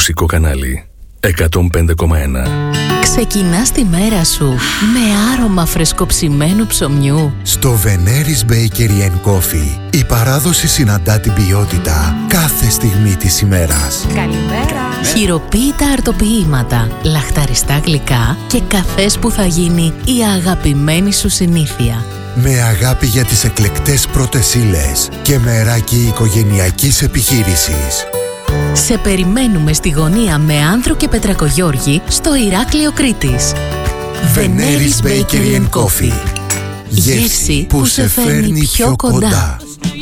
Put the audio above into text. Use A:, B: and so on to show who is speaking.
A: μουσικό κανάλι 105,1.
B: Ξεκινάς τη μέρα σου με άρωμα φρεσκοψημένου ψωμιού.
C: Στο Veneris Bakery & Coffee η παράδοση συναντά την ποιότητα κάθε στιγμή της ημέρας.
B: Καλημέρα! Χειροποίητα αρτοποιήματα, λαχταριστά γλυκά και καφές που θα γίνει η αγαπημένη σου συνήθεια.
C: Με αγάπη για τις εκλεκτές πρώτες ύλες και μεράκι οικογενειακής επιχείρησης.
B: Σε περιμένουμε στη γωνία με Άνδρο και Πετρακογιώργη στο Ηράκλειο Κρήτης.
C: Veneris Bakery & Coffee. Γεύση που σε φέρνει πιο κοντά.